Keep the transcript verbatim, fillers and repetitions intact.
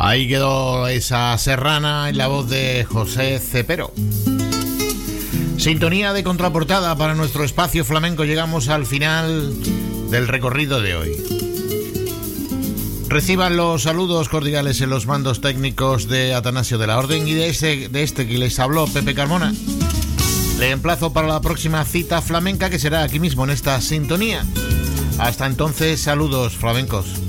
Ahí quedó esa serrana en la voz de José Cepero. Sintonía de contraportada para nuestro espacio flamenco. Llegamos al final del recorrido de hoy. Reciban los saludos cordiales en los mandos técnicos de Atanasio de la Orden y de este, de este que les habló, Pepe Carmona. Le emplazo para la próxima cita flamenca, que será aquí mismo en esta sintonía. Hasta entonces, saludos flamencos.